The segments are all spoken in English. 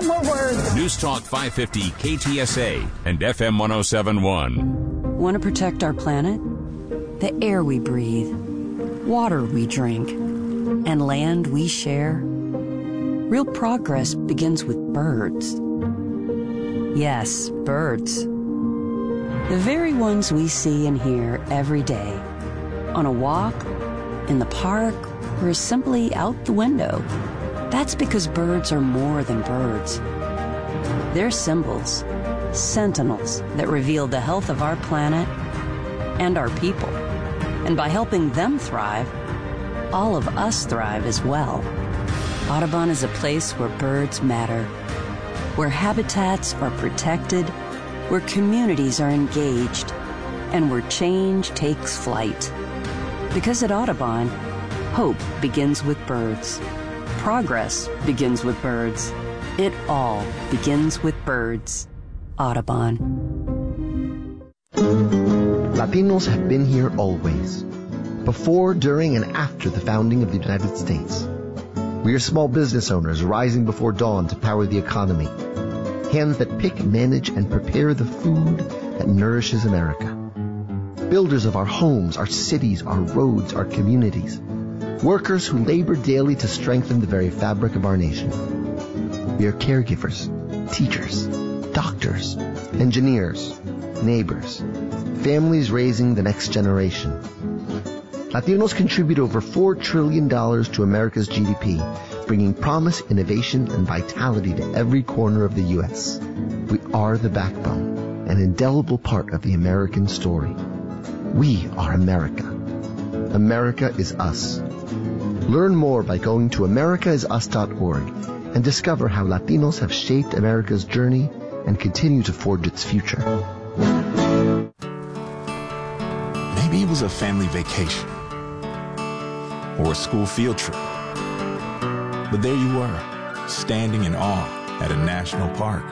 More words. News Talk 550 KTSA and FM 1071. Want to protect our planet? The air we breathe, water we drink, and land we share? Real progress begins with birds. Yes, birds. The very ones we see and hear every day. On a walk, in the park, or simply out the window. That's because birds are more than birds. They're symbols, sentinels that reveal the health of our planet and our people. And by helping them thrive, all of us thrive as well. Audubon is a place where birds matter, where habitats are protected, where communities are engaged, and where change takes flight. Because at Audubon, hope begins with birds. Progress begins with birds. It all begins with birds. Audubon. Latinos have been here always. Before, during, and after the founding of the United States. We are small business owners rising before dawn to power the economy. Hands that pick, manage, and prepare the food that nourishes America. Builders of our homes, our cities, our roads, our communities. Workers who labor daily to strengthen the very fabric of our nation. We are caregivers, teachers, doctors, engineers, neighbors, families raising the next generation. Latinos contribute over $4 trillion to America's GDP, bringing promise, innovation, and vitality to every corner of the U.S. We are the backbone, an indelible part of the American story. We are America. America is us. Learn more by going to americaisus.org and discover how Latinos have shaped America's journey and continue to forge its future. Maybe it was a family vacation or a school field trip. But there you were, standing in awe at a national park.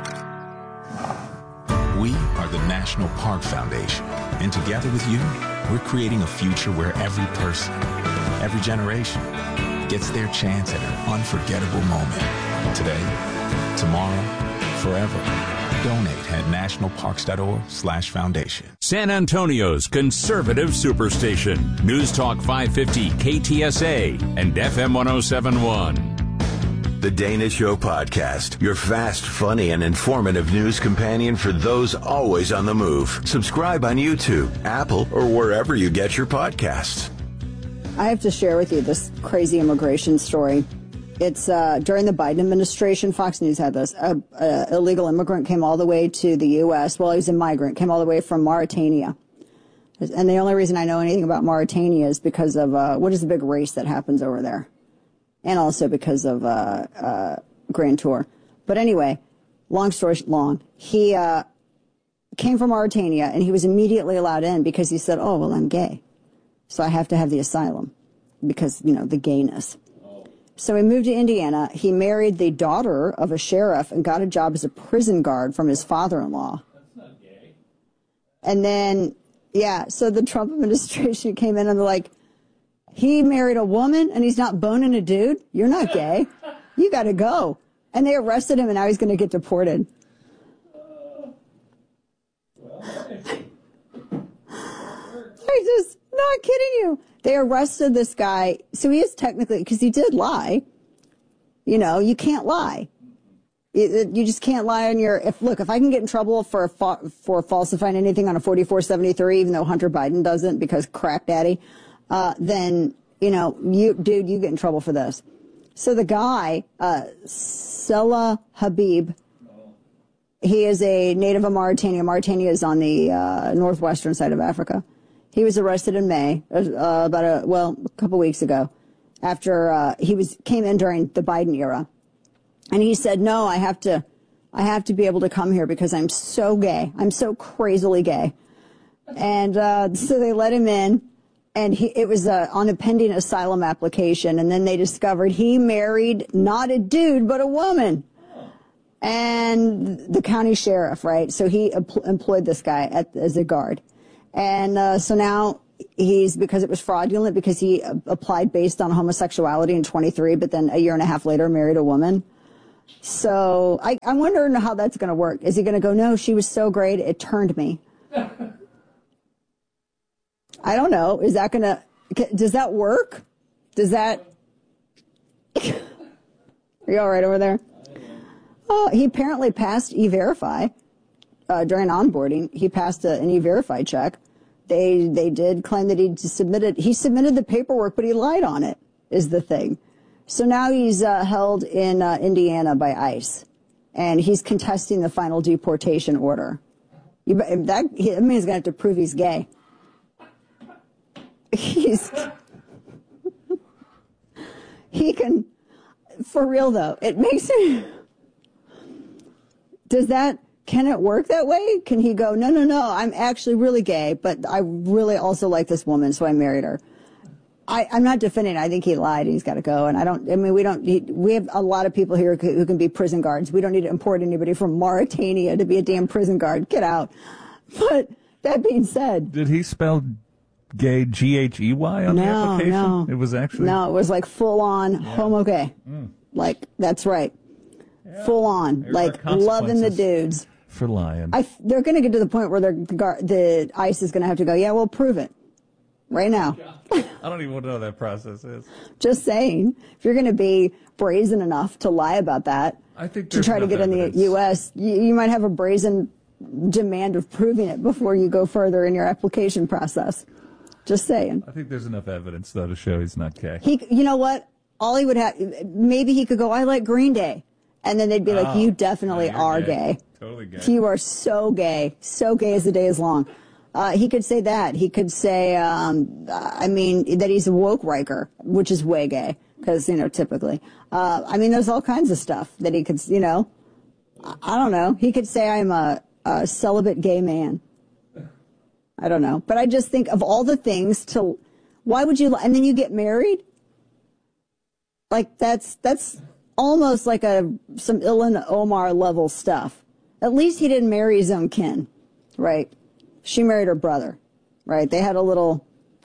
We are the National Park Foundation, and together with you, we're creating a future where every person, every generation, gets their chance at an unforgettable moment. Today, tomorrow, forever. Donate at nationalparks.org/foundation. San Antonio's conservative superstation. News Talk 550 KTSA and FM 1071. The Dana Show Podcast, your fast, funny, and informative news companion for those always on the move. Subscribe on YouTube, Apple, or wherever you get your podcasts. I have to share with you this crazy immigration story. It's during the Biden administration, Fox News had this. An illegal immigrant came all the way to the U.S. Well, he's a migrant, came all the way from Mauritania. And the only reason I know anything about Mauritania is because of what is the big race that happens over there. And also because of Grand Tour. But anyway, long story long, he came from Mauritania, and he was immediately allowed in because he said, oh, well, I'm gay. So I have to have the asylum because, you know, the gayness. So he moved to Indiana. He married the daughter of a sheriff and got a job as a prison guard from his father-in-law. That's not gay. And then, yeah, so the Trump administration came in and they're like, he married a woman and he's not boning a dude? You're not gay. You got to go. And they arrested him and now he's going to get deported. I'm just not kidding you. They arrested this guy. So he is technically, because he did lie. You know, you can't lie. You just can't lie on your, if I can get in trouble for falsifying anything on a 4473, even though Hunter Biden doesn't because crack daddy, then, you know, you get in trouble for this. So the guy, Salah Habib, he is a native of Mauritania. Mauritania is on the northwestern side of Africa. He was arrested in May, a couple weeks ago, after came in during the Biden era, and he said, "No, I have to be able to come here because I'm so gay. I'm so crazily gay," and so they let him in, and it was on a pending asylum application, and then they discovered he married not a dude but a woman. And the county sheriff, right? So he employed this guy as a guard. And so now because it was fraudulent, because he applied based on homosexuality in 23, but then a year and a half later married a woman. So I'm wondering how that's going to work. Is he going to go, no, she was so great, it turned me? I don't know. Is that going to, does that work? Does that, are you all right over there? Oh, he apparently passed E-Verify during onboarding. He passed an E-Verify check. They did claim that he submitted the paperwork, but he lied on it, is the thing. So now he's held in Indiana by ICE, and he's contesting the final deportation order. That means he's going to have to prove he's gay. He can, for real though, it makes him, can it work that way? Can he go, no, I'm actually really gay, but I really also like this woman, so I married her. I'm not defending it. I think he lied and he's got to go. And we have a lot of people here who can be prison guards. We don't need to import anybody from Mauritania to be a damn prison guard. Get out. But that being said. Did he spell gay G-H-E-Y on the application? No. It was actually. No, it was like full on homo gay. Like, that's right. Yeah. Full on. Like, loving the dudes. For lying. They're going to get to the point where the ICE is going to have to go, yeah, we'll prove it. Right now. I don't even want to know what that process is. Just saying, if you're going to be brazen enough to lie about that, I think to try to get evidence. in the U.S., you might have a brazen demand of proving it before you go further in your application process. Just saying. I think there's enough evidence, though, to show he's not gay. You know what? All he would have, maybe he could go, I like Green Day. And then they'd be like, you definitely are gay. Totally gay. You are so gay as the day is long. He could say that. He could say, that he's a woke riker, which is way gay, because, typically. There's all kinds of stuff that he could, I don't know. He could say I'm a celibate gay man. I don't know. But I just think of all the things why would you, and then you get married? Like, that's almost like some Ilhan Omar level stuff. At least he didn't marry his own kin, right? She married her brother, right? They had the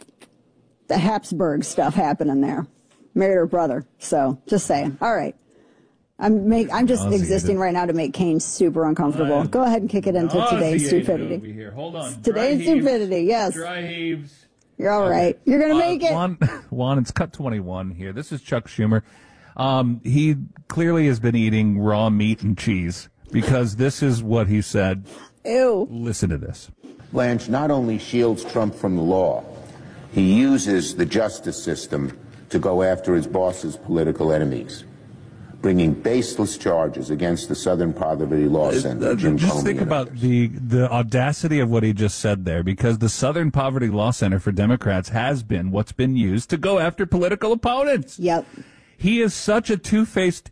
Habsburg stuff happening there. Married her brother. So, just saying. All right. I'm just existing right now to make Kane super uncomfortable. Go ahead and kick it into today's stupidity. Over here. Hold on. Today's stupidity, yes. Dry heaves. You're all right. You're going to make it. Juan, it's cut 21 here. This is Chuck Schumer. He clearly has been eating raw meat and cheese because this is what he said. Ew. Listen to this. Blanche not only shields Trump from the law, he uses the justice system to go after his boss's political enemies, bringing baseless charges against the Southern Poverty Law Center. Just think about the audacity of what he just said there, because the Southern Poverty Law Center for Democrats has been what's been used to go after political opponents. Yep. He is such a two-faced,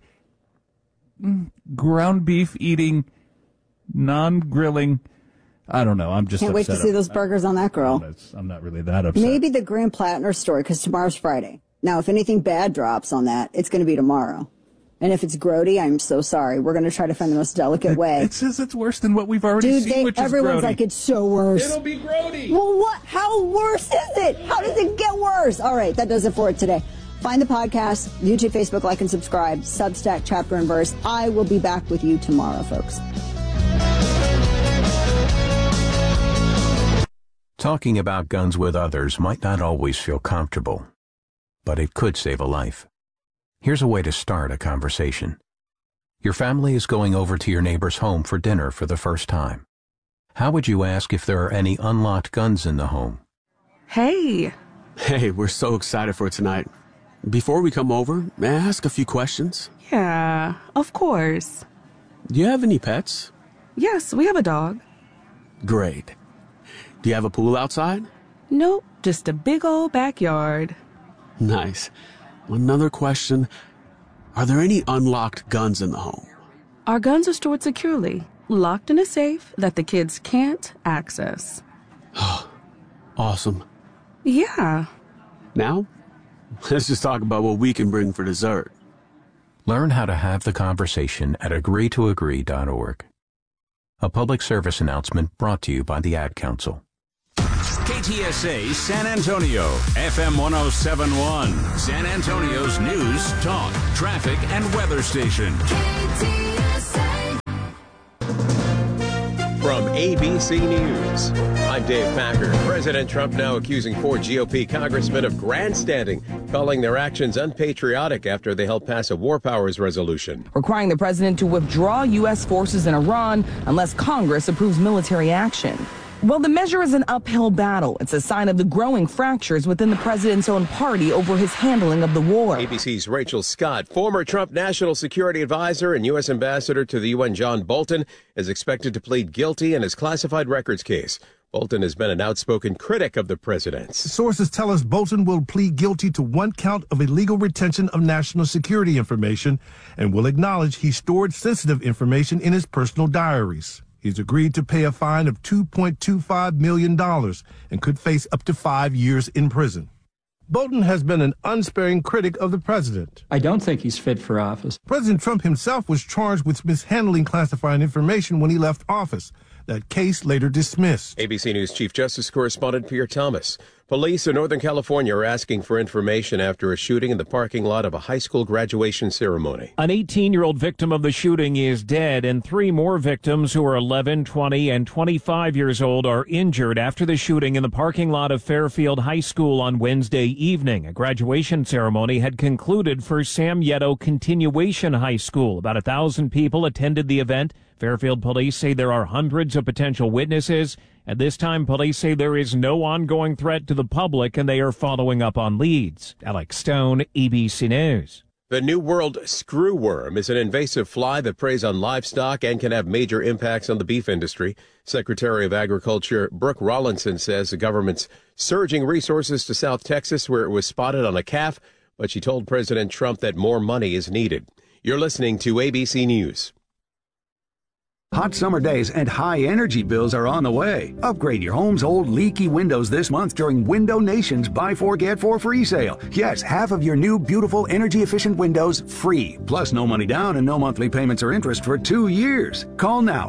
ground beef eating, non-grilling. I don't know. I'm just can't wait to see those burgers on that grill. I'm not really that upset. Maybe the Graham Plattner story, because tomorrow's Friday. Now, if anything bad drops on that, it's going to be tomorrow. And if it's grody, I'm so sorry. We're going to try to find the most delicate way. It says it's worse than what we've already seen, which is everyone's grody. like, it's so worse. It'll be grody. Well, what? How worse is it? How does it get worse? All right, that does it for it today. Find the podcast, YouTube, Facebook, like and subscribe, Substack, Chapter and Verse. I will be back with you tomorrow, folks. Talking about guns with others might not always feel comfortable, but it could save a life. Here's a way to start a conversation. Your family is going over to your neighbor's home for dinner for the first time. How would you ask if there are any unlocked guns in the home? Hey, we're so excited for tonight. Before we come over, may I ask a few questions? Yeah, of course. Do you have any pets? Yes, we have a dog. Great. Do you have a pool outside? Nope, just a big old backyard. Nice. Another question. Are there any unlocked guns in the home? Our guns are stored securely, locked in a safe that the kids can't access. Awesome. Yeah. Now, let's just talk about what we can bring for dessert. Learn how to have the conversation at agreetoagree.org. A public service announcement brought to you by the Ad Council. KTSA San Antonio, FM 1071, San Antonio's news, talk, traffic, and weather station. KTSA. From ABC News, I'm Dave Packer. President Trump now accusing 4 GOP congressmen of grandstanding, calling their actions unpatriotic after they helped pass a war powers resolution, requiring the president to withdraw U.S. forces in Iran unless Congress approves military action. Well, the measure is an uphill battle. It's a sign of the growing fractures within the president's own party over his handling of the war. ABC's Rachel Scott, former Trump National Security Advisor and U.S. Ambassador to the UN John Bolton, is expected to plead guilty in his classified records case. Bolton has been an outspoken critic of the president's. Sources tell us Bolton will plead guilty to 1 count of illegal retention of national security information and will acknowledge he stored sensitive information in his personal diaries. He's agreed to pay a fine of $2.25 million and could face up to 5 years in prison. Bolton has been an unsparing critic of the president. I don't think he's fit for office. President Trump himself was charged with mishandling classified information when he left office. That case later dismissed. ABC News Chief Justice Correspondent Pierre Thomas. Police in Northern California are asking for information after a shooting in the parking lot of a high school graduation ceremony. An 18-year-old victim of the shooting is dead, and 3 more victims who are 11, 20, and 25 years old are injured after the shooting in the parking lot of Fairfield High School on Wednesday evening. A graduation ceremony had concluded for Sam Yetto Continuation High School. About 1,000 people attended the event. Fairfield police say there are hundreds of potential witnesses. At this time, police say there is no ongoing threat to the public, and they are following up on leads. Alex Stone, ABC News. The New World screwworm is an invasive fly that preys on livestock and can have major impacts on the beef industry. Secretary of Agriculture Brooke Rollinson says the government's surging resources to South Texas, where it was spotted on a calf, but she told President Trump that more money is needed. You're listening to ABC News. Hot summer days and high energy bills are on the way. Upgrade your home's old leaky windows this month during Window Nation's Buy 4 Get 4 free sale. Yes, half of your new beautiful energy efficient windows free. Plus no money down and no monthly payments or interest for 2 years. Call now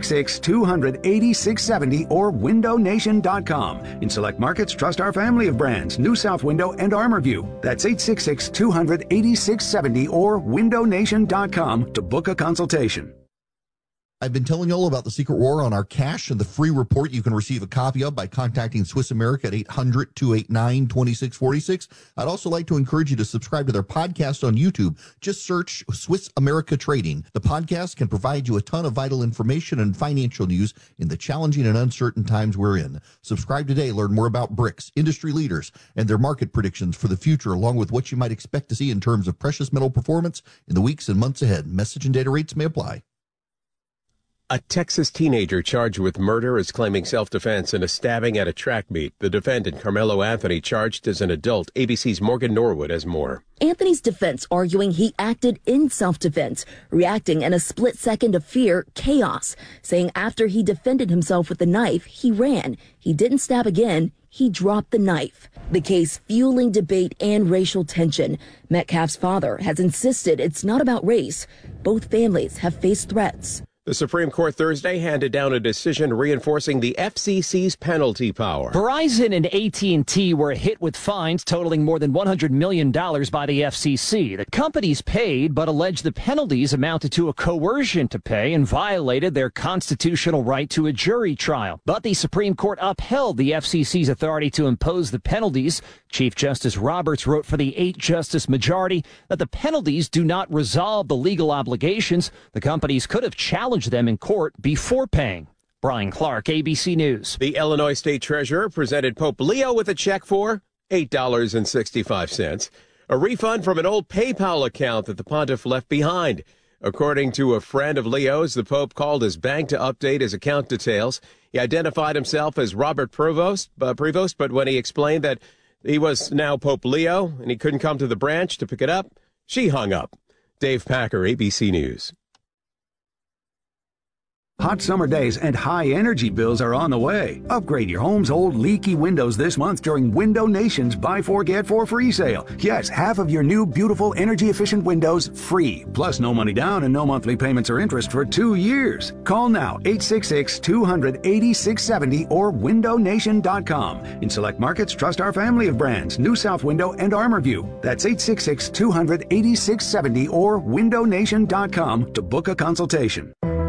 866-200-8670 or windownation.com. In select markets, trust our family of brands, New South Window and ArmorView. That's 866-200-8670 or windownation.com to book a consultation. I've been telling you all about the Secret War on our cash and the free report you can receive a copy of by contacting Swiss America at 800-289-2646. I'd also like to encourage you to subscribe to their podcast on YouTube. Just search Swiss America Trading. The podcast can provide you a ton of vital information and financial news in the challenging and uncertain times we're in. Subscribe today. Learn more about BRICS, industry leaders, and their market predictions for the future, along with what you might expect to see in terms of precious metal performance in the weeks and months ahead. Message and data rates may apply. A Texas teenager charged with murder is claiming self-defense in a stabbing at a track meet. The defendant, Carmelo Anthony, charged as an adult. ABC's Morgan Norwood has more. Anthony's defense arguing he acted in self-defense, reacting in a split second of fear, chaos, saying after he defended himself with the knife, he ran. He didn't stab again. He dropped the knife. The case fueling debate and racial tension. Metcalf's father has insisted it's not about race. Both families have faced threats. The Supreme Court Thursday handed down a decision reinforcing the FCC's penalty power. Verizon and AT&T were hit with fines totaling more than $100 million by the FCC. The companies paid, but alleged the penalties amounted to a coercion to pay and violated their constitutional right to a jury trial. But the Supreme Court upheld the FCC's authority to impose the penalties. Chief Justice Roberts wrote for the 8-justice majority that the penalties do not resolve the legal obligations. The companies could have challenged them in court before paying. Brian Clark, ABC News. The Illinois State Treasurer presented Pope Leo with a check for $8.65, a refund from an old PayPal account that the pontiff left behind. According to a friend of Leo's, the Pope called his bank to update his account details. He identified himself as Robert Prevost, but when he explained that he was now Pope Leo and he couldn't come to the branch to pick it up, she hung up. Dave Packer, ABC News. Hot summer days and high energy bills are on the way. Upgrade your home's old leaky windows this month during Window Nation's Buy 4 Get 4 free sale. Yes, half of your new beautiful energy efficient windows free. Plus no money down and no monthly payments or interest for 2 years. Call now 866-200-8670 or windownation.com. In select markets, trust our family of brands, New South Window and ArmorView. That's 866-200-8670 or windownation.com to book a consultation.